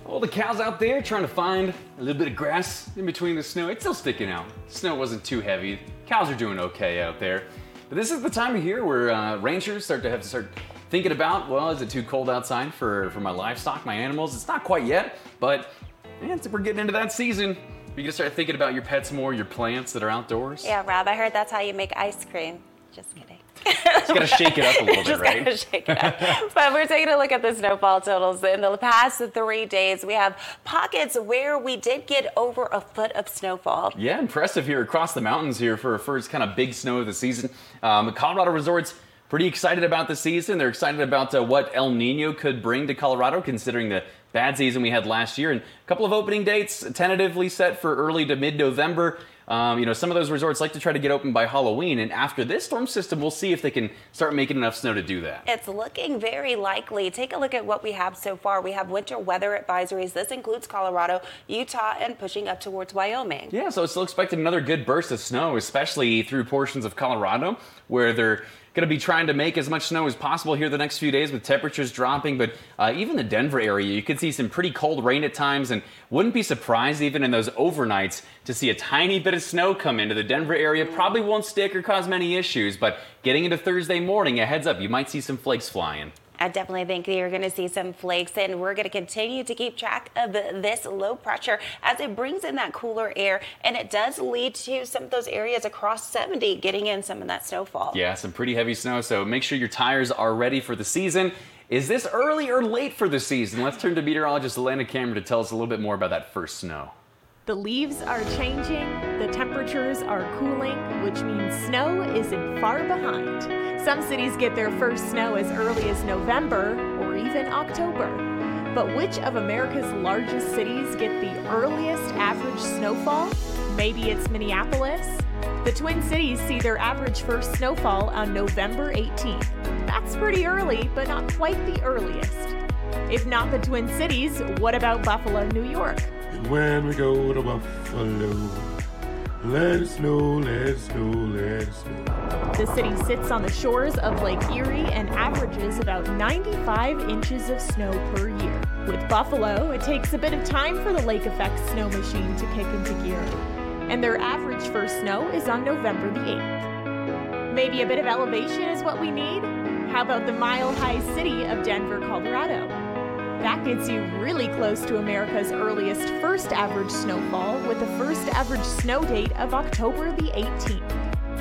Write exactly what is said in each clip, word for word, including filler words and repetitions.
All the cows out there trying to find a little bit of grass in between the snow. It's still sticking out. Snow wasn't too heavy. Cows are doing okay out there. But this is the time of year where uh, ranchers start to have to start thinking about, well, is it too cold outside for, for my livestock, my animals? It's not quite yet, but man, we're getting into that season. You're gonna start thinking about your pets more, your plants that are outdoors. Yeah, Rob, I heard that's how you make ice cream. Just kidding. Just gotta shake it up a little bit, Just right? gotta shake it up. But we're taking a look at the snowfall totals. In the past three days, we have pockets where we did get over a foot of snowfall. Yeah, impressive here across the mountains here for a first kind of big snow of the season. Um, Colorado Resorts pretty excited about the season. They're excited about uh, what El Nino could bring to Colorado, considering the bad season we had last year. And a couple of opening dates tentatively set for early to mid-November. Um, you know, some of those resorts like to try to get open by Halloween, and after this storm system, we'll see if they can start making enough snow to do that. It's looking very likely. Take a look at what we have so far. We have winter weather advisories. This includes Colorado, Utah, and pushing up towards Wyoming. Yeah, so still expecting another good burst of snow, especially through portions of Colorado, where they're going to be trying to make as much snow as possible here the next few days with temperatures dropping. But uh, even the Denver area, you could see some pretty cold rain at times, and wouldn't be surprised even in those overnights to see a tiny bit of snow come into the Denver area. Probably won't stick or cause many issues, but getting into Thursday morning, a heads up, you might see some flakes flying. I definitely think you're going to see some flakes, and we're going to continue to keep track of this low pressure as it brings in that cooler air, and it does lead to some of those areas across seventy getting in some of that snowfall. Yeah, some pretty heavy snow, so make sure your tires are ready for the season. Is this early or late for the season? Let's turn to meteorologist Alana Cameron to tell us a little bit more about that first snow. The leaves are changing, the temperatures are cooling, which means snow isn't far behind. Some cities get their first snow as early as November or even October. But which of America's largest cities get the earliest average snowfall? Maybe it's Minneapolis? The Twin Cities see their average first snowfall on November eighteenth. That's pretty early, but not quite the earliest. If not the Twin Cities, what about Buffalo, New York? And when we go to Buffalo, let it snow, let it snow, let it snow. The city sits on the shores of Lake Erie and averages about ninety-five inches of snow per year. With Buffalo, it takes a bit of time for the lake effect snow machine to kick into gear. And their average first snow is on November the eighth. Maybe a bit of elevation is what we need? How about the mile-high city of Denver, Colorado? That gets you really close to America's earliest first average snowfall with the first average snow date of October the eighteenth.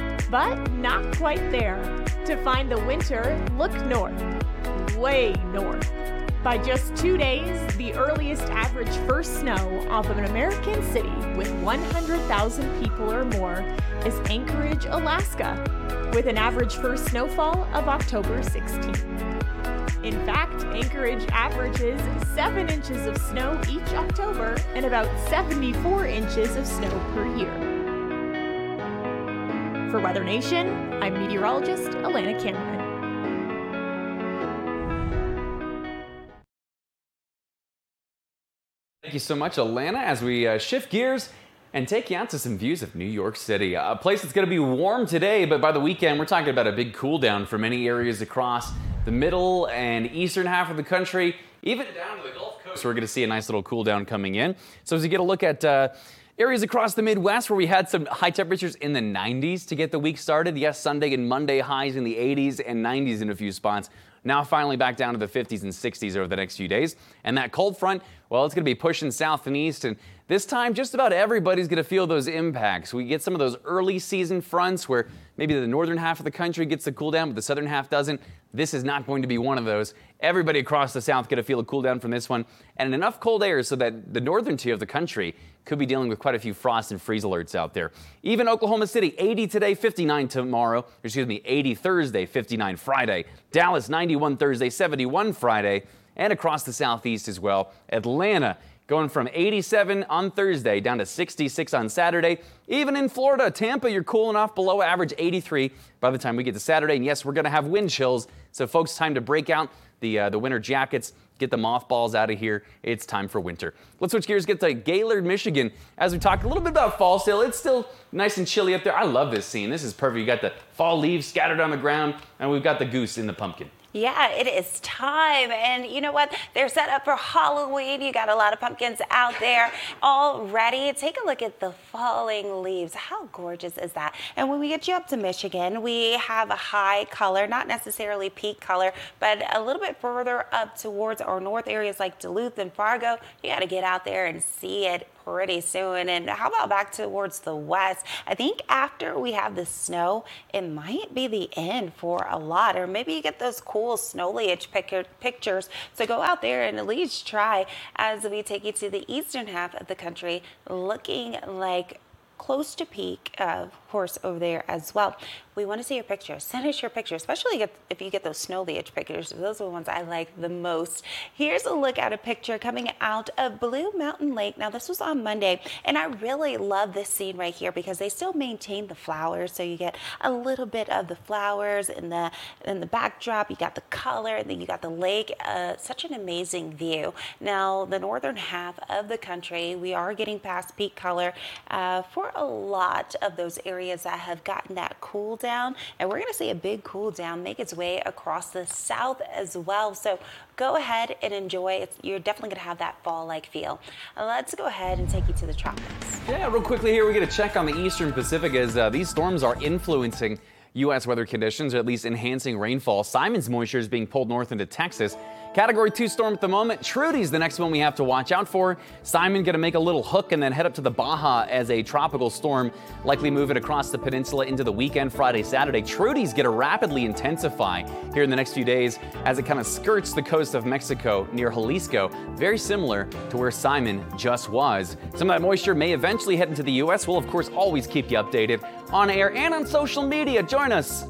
But not quite there. To find the winter, look north, way north. By just two days, the earliest average first snow off of an American city with one hundred thousand people or more is Anchorage, Alaska, with an average first snowfall of October sixteenth. In fact, Anchorage averages seven inches of snow each October and about seventy-four inches of snow per year. For Weather Nation, I'm meteorologist Alana Cameron. Thank you so much, Alana, as we uh, shift gears and take you out to some views of New York City. A place that's going to be warm today, but by the weekend, we're talking about a big cool down for many areas across the middle and eastern half of the country, even down to the Gulf Coast. So we're going to see a nice little cool down coming in. So as you get a look at uh, areas across the Midwest where we had some high temperatures in the nineties to get the week started. Yes, Sunday and Monday highs in the eighties and nineties in a few spots. Now finally back down to the fifties and sixties over the next few days. And that cold front, well, it's going to be pushing south and east. And this time, just about everybody's going to feel those impacts. We get some of those early season fronts where maybe the northern half of the country gets the cool down, but the southern half doesn't. This is not going to be one of those. Everybody across the south going to feel a cool down from this one. And enough cold air so that the northern tier of the country could be dealing with quite a few frost and freeze alerts out there. Even Oklahoma City, eighty today, fifty-nine tomorrow. Excuse me, eighty Thursday, fifty-nine Friday. Dallas, ninety-one Thursday, seventy-one Friday. And across the southeast as well. Atlanta going from eighty-seven on Thursday down to sixty-six on Saturday. Even in Florida, Tampa, you're cooling off below average, eighty-three by the time we get to Saturday. And yes, we're going to have wind chills. So folks, time to break out the uh, the winter jackets, get the mothballs out of here. It's time for winter. Let's switch gears, get to Gaylord, Michigan. As we talk a little bit about fall still, it's still nice and chilly up there. I love this scene. This is perfect. You got the fall leaves scattered on the ground, and we've got the goose in the pumpkin. Yeah, it is time. And you know what? They're set up for Halloween. You got a lot of pumpkins out there already. Take a look at the falling leaves. How gorgeous is that? And when we get you up to Michigan, we have a high color, not necessarily peak color, but a little bit further up towards our north areas like Duluth and Fargo. You got to get out there and see it pretty soon. And how about back towards the west? I think after we have the snow, it might be the end for a lot, or maybe you get those cool snow foliage pictures. So go out there and at least try as we take you to the eastern half of the country, looking like close to peak, uh, of course, over there as well. We want to see your pictures. Send us your pictures, especially if you get those snow leach pictures. Those are the ones I like the most. Here's a look at a picture coming out of Blue Mountain Lake. Now, this was on Monday, and I really love this scene right here because they still maintain the flowers, so you get a little bit of the flowers in the in the backdrop. You got the color, and then you got the lake. Uh, such an amazing view. Now, the northern half of the country, we are getting past peak color uh, for a lot of those areas that have gotten that cool down. Down, and we're going to see a big cool down make its way across the south as well. So go ahead and enjoy. It's, you're definitely going to have that fall-like feel. Uh, let's go ahead and take you to the tropics. Yeah, real quickly here, we get a check on the eastern Pacific as uh, these storms are influencing U S weather conditions, or at least enhancing rainfall. Simon's moisture is being pulled north into Texas. Category two storm at the moment. Trudy's the next one we have to watch out for. Simon going to make a little hook and then head up to the Baja as a tropical storm, likely moving across the peninsula into the weekend, Friday, Saturday. Trudy's going to rapidly intensify here in the next few days as it kind of skirts the coast of Mexico near Jalisco, very similar to where Simon just was. Some of that moisture may eventually head into the U S. We'll, of course, always keep you updated on air and on social media. Join us.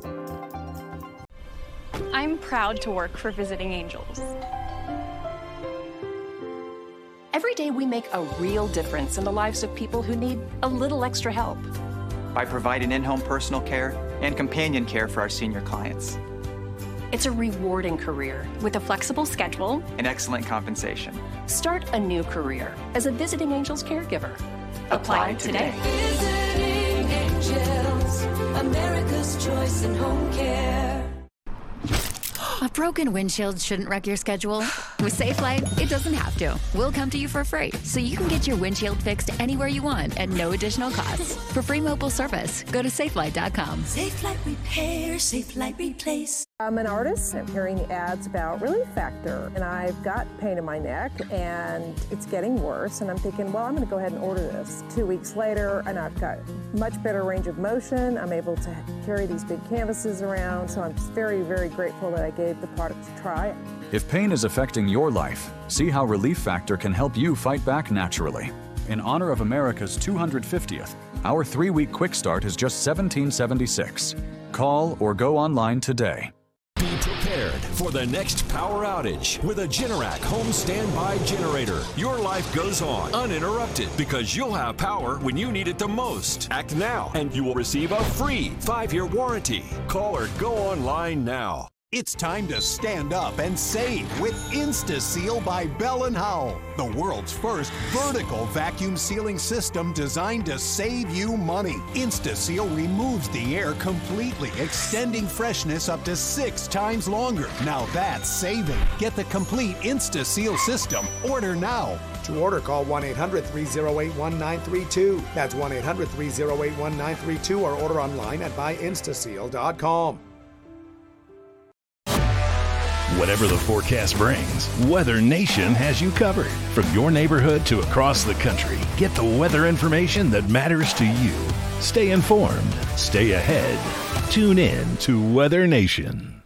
I'm proud to work for Visiting Angels. Every day we make a real difference in the lives of people who need a little extra help. By providing in-home personal care and companion care for our senior clients. It's a rewarding career with a flexible schedule and excellent compensation. Start a new career as a Visiting Angels caregiver. Apply, Apply today. today. Visiting Angels, America's choice in home care. A broken windshield shouldn't wreck your schedule. With Safelite, it doesn't have to. We'll come to you for free, so you can get your windshield fixed anywhere you want at no additional cost. For free mobile service, go to safelite dot com. Safelite Repair, Safelite Replace. I'm an artist. I'm hearing ads about Relief Factor, and I've got pain in my neck, and it's getting worse, and I'm thinking, well, I'm going to go ahead and order this. Two weeks later, and I've got much better range of motion. I'm able to carry these big canvases around, so I'm just very, very grateful that I gave the product a try. If pain is affecting your life, see how Relief Factor can help you fight back naturally. In honor of America's two hundred fiftieth, our three-week quick start is just seventeen seventy-six. Call or go online today. Be prepared for the next power outage with a Generac home standby generator. Your life goes on uninterrupted because you'll have power when you need it the most. Act now and you will receive a free five-year warranty. Call or go online now. It's time to stand up and save with InstaSeal by Bell and Howell, the world's first vertical vacuum sealing system designed to save you money. InstaSeal removes the air completely, extending freshness up to six times longer. Now that's saving. Get the complete InstaSeal system. Order now. To order, call one eight hundred, three oh eight, one nine three two. That's one eight hundred, three oh eight, one nine three two, or order online at buy insta seal dot com. Whatever the forecast brings, Weather Nation has you covered. From your neighborhood to across the country, get the weather information that matters to you. Stay informed, stay ahead. Tune in to Weather Nation.